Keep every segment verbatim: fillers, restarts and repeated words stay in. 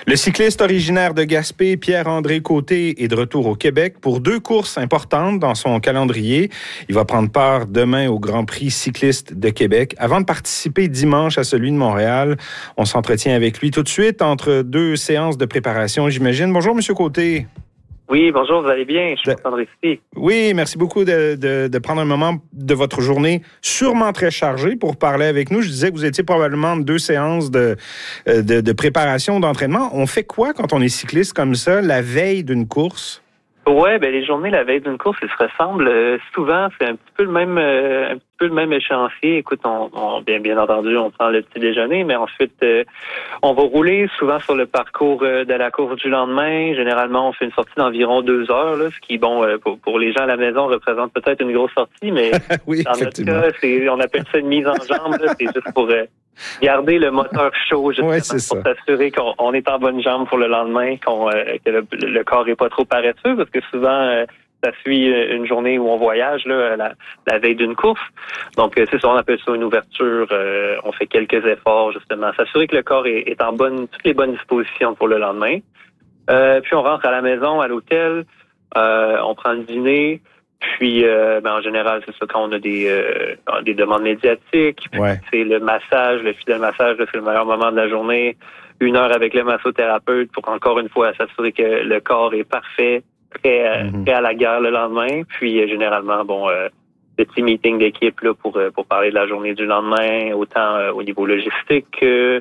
Le cycliste originaire de Gaspé, Pierre-André Côté, est de retour au Québec pour deux courses importantes dans son calendrier. Il va prendre part demain au Grand Prix cycliste de Québec. Avant de participer dimanche à celui de Montréal, on s'entretient avec lui tout de suite entre deux séances de préparation, j'imagine. Bonjour, Monsieur Côté. Oui, bonjour, vous allez bien? Je suis content de rester. Oui, merci beaucoup de, de, de prendre un moment de votre journée sûrement très chargée pour parler avec nous. Je disais que vous étiez probablement deux séances de, de, de préparation, d'entraînement. On fait quoi quand on est cycliste comme ça, la veille d'une course? Ouais, ben les journées la veille d'une course, elles se ressemblent. Euh, souvent, c'est un petit peu le même, euh, un petit peu le même échéancier. Écoute, on, on bien, bien entendu, on prend le petit déjeuner, mais ensuite, euh, on va rouler souvent sur le parcours euh, de la course du lendemain. Généralement, on fait une sortie d'environ deux heures, là, ce qui, bon, euh, pour, pour les gens à la maison, représente peut-être une grosse sortie, mais oui, dans notre cas, c'est, on appelle ça une mise en jambe. Là, c'est juste pour euh, garder le moteur chaud, justement, ouais, c'est pour ça. s'assurer qu'on on est en bonne jambe pour le lendemain, qu'on, euh, que le, le corps est pas trop paresseux, parce que souvent, euh, ça suit une journée où on voyage, là, la, la veille d'une course. Donc, euh, c'est ça, on appelle ça une ouverture. Euh, on fait quelques efforts, justement, s'assurer que le corps est, est en bonne, toutes les bonnes dispositions pour le lendemain. Euh, puis, on rentre à la maison, à l'hôtel, euh, on prend le dîner. Puis, euh, ben, en général, c'est ça, quand on a des, euh, des demandes médiatiques, puis, Ouais. c'est le massage, le fidèle massage, là, c'est le meilleur moment de la journée. Une heure avec le massothérapeute pour, encore une fois, s'assurer que le corps est parfait, prêt, euh, Mm-hmm. prêt à la guerre le lendemain. Puis, euh, généralement, bon, euh, petit meeting d'équipe là pour, euh, pour parler de la journée du lendemain, autant euh, au niveau logistique que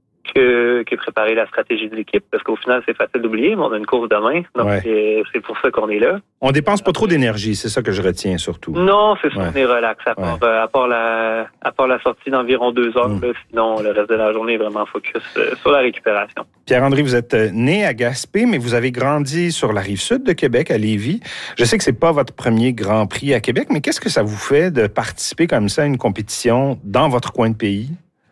Que, que préparer la stratégie de l'équipe, parce qu'au final, c'est facile d'oublier, mais on a une course demain, donc Ouais. c'est, c'est pour ça qu'on est là. On dépense pas trop d'énergie, c'est ça que je retiens surtout. Non, c'est ça, Ouais. on est relax, à part, Ouais. euh, à part, la, à part la sortie d'environ deux heures, Mm. là, sinon le reste de la journée est vraiment focus euh, sur la récupération. Pierre-André, vous êtes né à Gaspé, mais vous avez grandi sur la rive sud de Québec, à Lévis. Je sais que c'est pas votre premier Grand Prix à Québec, mais qu'est-ce que ça vous fait de participer comme ça à une compétition dans votre coin de pays?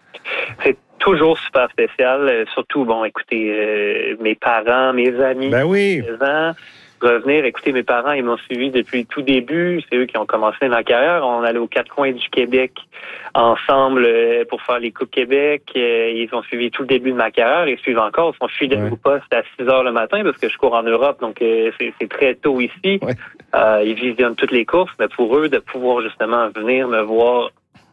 C'est toujours super spécial, euh, surtout, bon, écoutez, euh, mes parents, mes amis, Ben oui. présents, revenir, écoutez, mes parents, ils m'ont suivi depuis le tout début, c'est eux qui ont commencé ma carrière, on allait aux quatre coins du Québec ensemble euh, pour faire les Coupes Québec, euh, ils ont suivi tout le début de ma carrière, ils suivent encore, ils sont fidèles Ouais. au poste à six heures le matin, parce que je cours en Europe, donc euh, c'est, c'est très tôt ici, Ouais. euh, ils visionnent toutes les courses, mais pour eux, de pouvoir justement venir me voir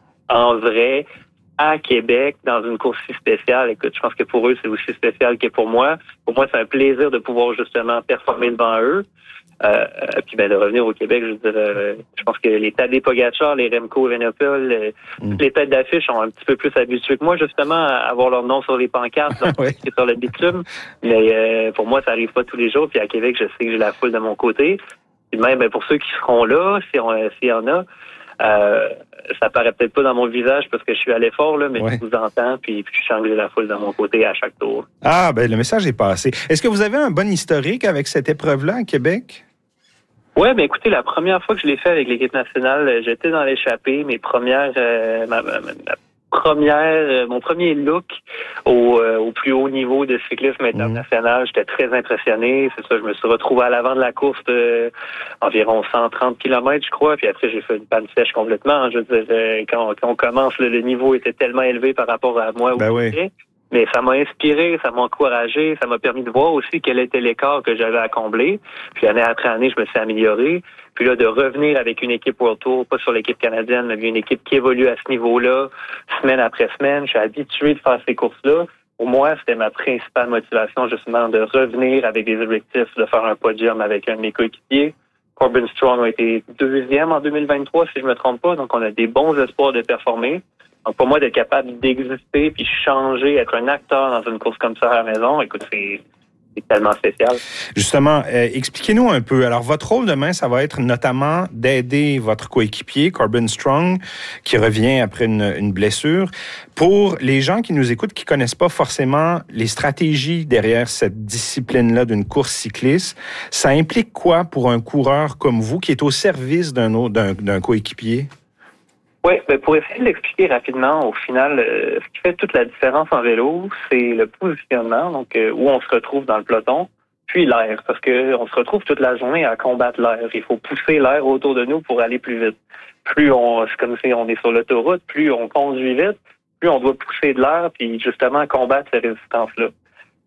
en vrai, à Québec, dans une course si spéciale. Écoute, je pense que pour eux, c'est aussi spécial que pour moi. Pour moi, c'est un plaisir de pouvoir justement performer devant eux. Euh, puis ben de revenir au Québec, je veux dire, euh, je pense que les Tadej Pogacar, les Remco Evenepoel, euh, Mm. toutes les têtes d'affiche sont un petit peu plus habitués que moi, justement, à avoir leur nom sur les pancartes, donc, Ouais. sur le bitume. Mais euh, pour moi, ça arrive pas tous les jours. Puis à Québec, je sais que j'ai la foule de mon côté. Puis même ben, pour ceux qui seront là, si on, s'il y en a, Euh, ça paraît peut-être pas dans mon visage parce que je suis à l'effort, là, mais Ouais. je vous entends, puis, puis je sens que j'ai la foule de mon côté à chaque tour. Ah, ben le message est passé. Est-ce que vous avez un bon historique avec cette épreuve-là à Québec? Ouais, ben écoutez, la première fois que je l'ai fait avec l'équipe nationale, j'étais dans l'échappée. Mes premières, euh, ma, ma, ma première, euh, mon premier look au, euh, au plus haut niveau de cyclisme international, j'étais très impressionné. C'est ça, je me suis retrouvé à l'avant de la course de environ cent trente kilomètres, je crois. Puis après, j'ai fait une panne sèche complètement. Je veux dire, euh, quand, quand on commence, là, le niveau était tellement élevé par rapport à moi. Ben où oui. j'étais. Mais ça m'a inspiré, ça m'a encouragé, ça m'a permis de voir aussi quel était l'écart que j'avais à combler. Puis année après année, je me suis amélioré. Puis là, de revenir avec une équipe World Tour, pas sur l'équipe canadienne, mais une équipe qui évolue à ce niveau-là, semaine après semaine, je suis habitué de faire ces courses-là. Pour moi, c'était ma principale motivation, justement, de revenir avec des objectifs, de faire un podium avec un de mes coéquipiers. Corbin Strong a été deuxième en deux mille vingt-trois, si je me trompe pas, donc on a des bons espoirs de performer. Donc, pour moi, d'être capable d'exister puis changer, être un acteur dans une course comme ça à la maison, écoute, c'est, c'est tellement spécial. Justement, euh, expliquez-nous un peu. Alors, votre rôle demain, ça va être notamment d'aider votre coéquipier, Corbin Strong, qui revient après une, une blessure. Pour les gens qui nous écoutent, qui connaissent pas forcément les stratégies derrière cette discipline-là d'une course cycliste, ça implique quoi pour un coureur comme vous qui est au service d'un autre, d'un, d'un coéquipier? Oui, ben pour essayer de l'expliquer rapidement, au final, euh, ce qui fait toute la différence en vélo, c'est le positionnement, donc euh, où on se retrouve dans le peloton, puis l'air, parce que on se retrouve toute la journée à combattre l'air. Il faut pousser l'air autour de nous pour aller plus vite. Plus on, c'est comme si on est sur l'autoroute, plus on conduit vite, plus on doit pousser de l'air, puis justement combattre ces résistances-là.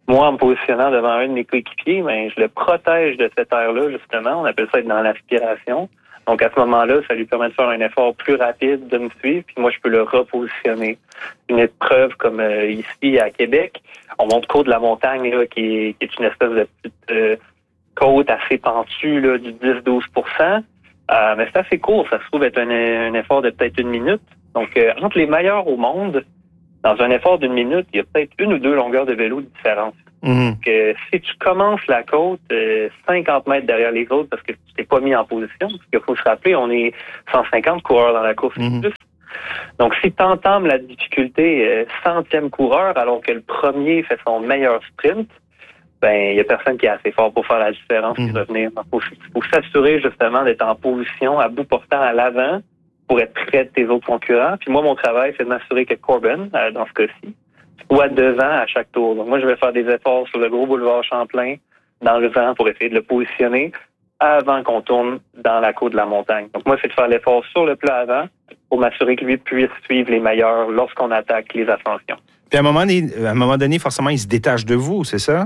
moi, en me positionnant devant un de mes coéquipiers, ben, je le protège de cet air-là, justement. On appelle ça être dans l'aspiration. Donc, à ce moment-là, ça lui permet de faire un effort plus rapide, de me suivre, puis moi, je peux le repositionner. Une épreuve comme euh, ici, à Québec, on monte court de la montagne, là, qui, est, qui est une espèce de petite euh, côte assez pentue, là, du dix à douze pour cent. Euh, mais c'est assez court, ça se trouve être un, un effort de peut-être une minute. Donc, euh, entre les meilleurs au monde, dans un effort d'une minute, il y a peut-être une ou deux longueurs de vélo de différence. Mmh. Donc, euh, si tu commences la côte euh, cinquante mètres derrière les autres parce que tu t'es pas mis en position, parce qu'il faut se rappeler, on est cent cinquante coureurs dans la course. Mmh. Donc, si tu entames la difficulté euh, centième coureur alors que le premier fait son meilleur sprint, ben il y a personne qui est assez fort pour faire la différence et mmh. revenir. Il faut, faut s'assurer justement d'être en position à bout portant à l'avant pour être près de tes autres concurrents. Puis moi, mon travail, c'est de m'assurer que Corbin, euh, dans ce cas-ci, soit devant à chaque tour. Donc moi, je vais faire des efforts sur le gros boulevard Champlain, dans le vent, pour essayer de le positionner avant qu'on tourne dans la côte de la montagne. Donc moi, c'est de faire l'effort sur le plat avant pour m'assurer que lui puisse suivre les meilleurs lorsqu'on attaque les ascensions. Puis à un moment donné, à un moment donné forcément, il se détache de vous, c'est ça?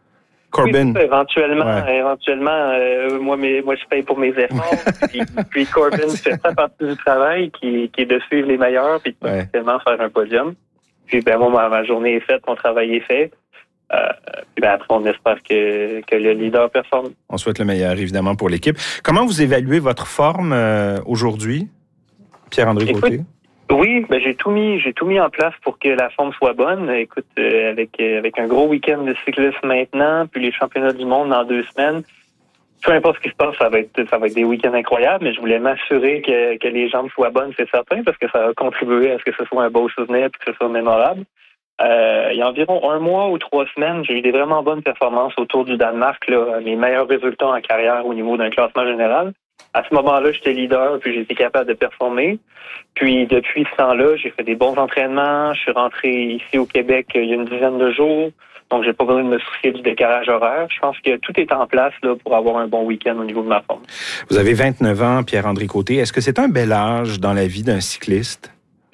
Corbin. Oui, éventuellement, ouais. éventuellement, euh, moi, mes, moi, je paye pour mes efforts. puis, puis Corbin fait ça partie du travail, qui, qui est de suivre les meilleurs, puis de ouais. potentiellement faire un podium. Puis, ben moi, ma, ma journée est faite, mon travail est fait. Euh, puis, ben après, on espère que, que le leader performe. On souhaite le meilleur, évidemment, pour l'équipe. Comment vous évaluez votre forme euh, aujourd'hui, Pierre-André Côté? Oui, ben j'ai tout mis, j'ai tout mis en place pour que la forme soit bonne. Écoute, euh, avec euh, avec un gros week-end de cyclisme maintenant, puis les championnats du monde dans deux semaines. Peu importe ce qui se passe, ça va être ça va être des week-ends incroyables, mais je voulais m'assurer que, que les jambes soient bonnes, c'est certain, parce que ça va contribuer à ce que ce soit un beau souvenir et que ce soit mémorable. Euh, il y a environ un mois ou trois semaines, j'ai eu des vraiment bonnes performances autour du Danemark, là, mes meilleurs résultats en carrière au niveau d'un classement général. À ce moment-là, j'étais leader, puis j'étais capable de performer. Puis depuis ce temps-là, j'ai fait des bons entraînements. Je suis rentré ici au Québec il y a une dizaine de jours. Donc, j'ai pas besoin de me soucier du décalage horaire. Je pense que tout est en place là pour avoir un bon week-end au niveau de ma forme. Vous avez vingt-neuf ans, Pierre-André Côté. Est-ce que c'est un bel âge dans la vie d'un cycliste?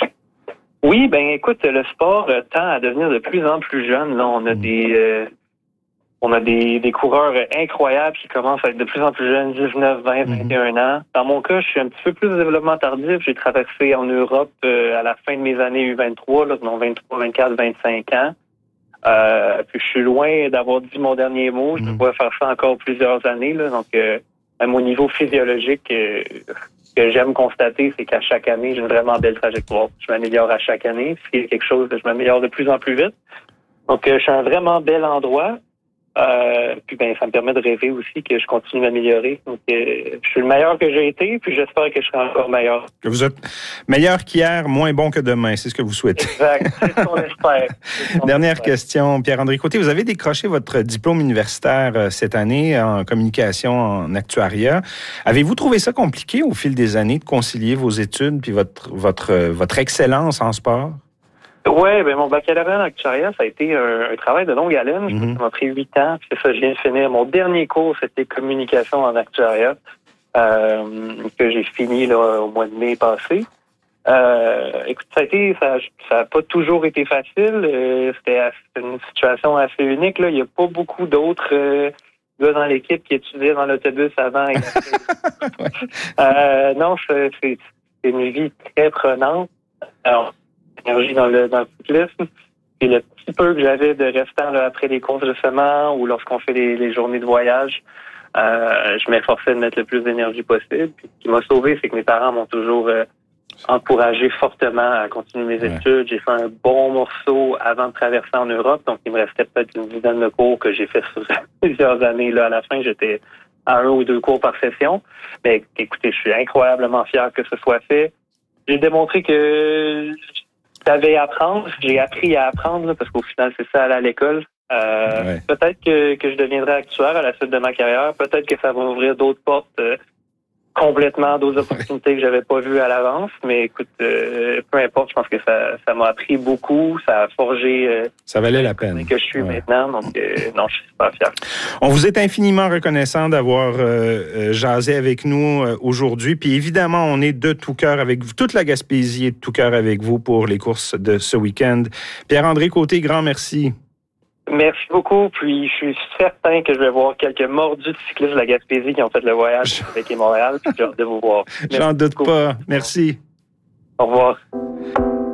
Oui, ben écoute, le sport tend à devenir de plus en plus jeune. Là, on a mmh. des... Euh, On a des, des coureurs incroyables qui commencent à être de plus en plus jeunes, dix-neuf, vingt, vingt et un ans. Dans mon cas, je suis un petit peu plus de développement tardif. J'ai traversé en Europe euh, à la fin de mes années U vingt-trois, là, donc vingt-trois, vingt-quatre, vingt-cinq ans. Euh, puis je suis loin d'avoir dit mon dernier mot. Je mmh. dois faire ça encore plusieurs années. Là, donc, euh, à mon niveau physiologique, euh, ce que j'aime constater, c'est qu'à chaque année, j'ai une vraiment belle trajectoire. Je m'améliore à chaque année. S'il y a quelque chose, je m'améliore de plus en plus vite. Donc, euh, je suis à un vraiment bel endroit. Euh, puis ben ça me permet de rêver aussi que je continue à m'améliorer. Donc euh, je suis le meilleur que j'ai été, puis j'espère que je serai encore meilleur. Que vous êtes meilleur qu'hier, moins bon que demain, c'est ce que vous souhaitez. Exact, c'est ce qu'on espère. Ce qu'on Dernière espère. question, Pierre-André Côté, vous avez décroché votre diplôme universitaire cette année en communication en actuariat. Avez-vous trouvé ça compliqué au fil des années de concilier vos études puis votre votre votre excellence en sport? Oui, ben mon baccalauréat en actuariat, ça a été un, un travail de longue haleine. Mm-hmm. Ça m'a pris huit ans. C'est ça, je viens de finir. Mon dernier cours, c'était communication en actuariat, euh, que j'ai fini là, au mois de mai passé. Euh, écoute, ça a été, ça, ça a pas toujours été facile. Euh, c'était une situation assez unique. Là. Il n'y a pas beaucoup d'autres euh, gars dans l'équipe qui étudiaient dans l'autobus avant. Et euh, non, c'est, c'est une vie très prenante. Alors, énergie dans le, dans le cyclisme. Puis le petit peu que j'avais de restant là, après les courses justement ou lorsqu'on fait les, les journées de voyage, euh, je m'efforçais de mettre le plus d'énergie possible. Puis ce qui m'a sauvé, c'est que mes parents m'ont toujours euh, encouragé fortement à continuer mes ouais. études. J'ai fait un bon morceau avant de traverser en Europe, donc il me restait peut-être une dizaine de cours que j'ai fait sur plusieurs années. Là, à la fin, j'étais à un ou deux cours par session. Mais écoutez, je suis incroyablement fier que ce soit fait. J'ai démontré que j'avais à apprendre, j'ai appris à apprendre, là, parce qu'au final, c'est ça, aller à l'école. Euh, ouais. Peut-être que, que je deviendrai actuaire à la suite de ma carrière. Peut-être que ça va ouvrir d'autres portes, euh, complètement d'autres opportunités que j'avais pas vues à l'avance. Mais écoute, euh, peu importe, je pense que ça, ça m'a appris beaucoup. Ça a forgé... Euh, ça valait la peine. Que je suis ouais. maintenant. Donc, euh, non, je suis super fier. On vous est infiniment reconnaissant d'avoir euh, jasé avec nous euh, aujourd'hui. Puis évidemment, on est de tout cœur avec vous. Toute la Gaspésie est de tout cœur avec vous pour les courses de ce week-end. Pierre-André Côté, grand merci. Merci beaucoup. Puis, je suis certain que je vais voir quelques mordus de cyclistes de la Gaspésie qui ont fait le voyage avec Montréal. Puis, j'ai hâte de vous voir. J'en doute pas. Merci. Au revoir.